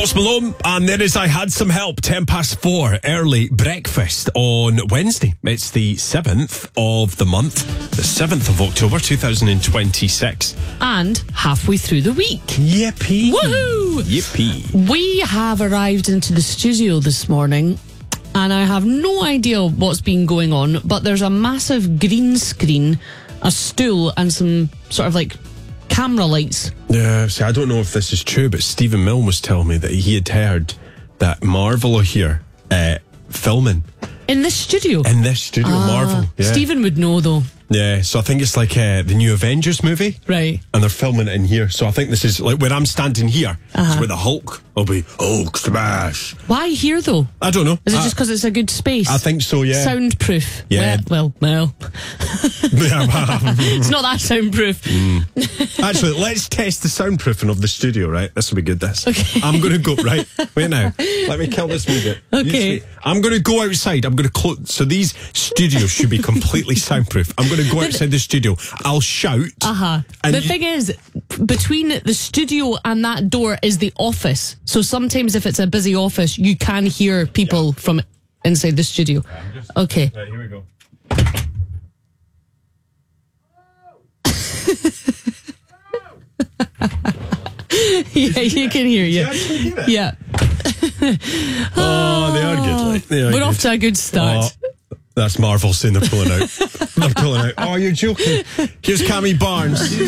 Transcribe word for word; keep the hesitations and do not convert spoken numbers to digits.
Post Malone, and there is I Had Some Help, ten past four, early breakfast on Wednesday. It's the seventh of the month, the seventh of October, two thousand twenty-six. And halfway through the week. Yippee. Woohoo! Yippee. We have arrived into the studio this morning, and I have no idea what's been going on, but there's a massive green screen, a stool, and some sort of like camera lights. Yeah, see, I don't know if this is true, but Stephen Milne was telling me that he had heard that Marvel are here uh, filming. In this studio? In this studio, Ah, Marvel. Yeah. Stephen would know, though. Yeah, so I think it's like uh, the new Avengers movie. Right. And they're filming it in here. So I think this is like where I'm standing here. Uh-huh. It's where the Hulk will be. Hulk smash. Why here, though? I don't know. Is it I, just because it's a good space? I think so, yeah. Soundproof. Yeah. Well, well. well. It's not that soundproof. Mm. Actually, let's test the soundproofing of the studio, right? This will be good, this. Okay. I'm going to go, right? Wait now. Let me kill this music. Okay. I'm going to go outside. I'm going to close. So these studios should be completely soundproof. I'm going to go outside the studio. I'll shout. Uh-huh. And The you- thing is, between the studio and that door is the office. So sometimes if it's a busy office, you can hear people from inside the studio. Okay. Right, here we go. Yeah, you can hear you. actually hear it? Yeah. Oh, they are good. Like, they are We're good. off to a good start. Oh, that's Marvel saying they're pulling out. They're pulling out. Oh, you're joking. Here's Cammy Barnes.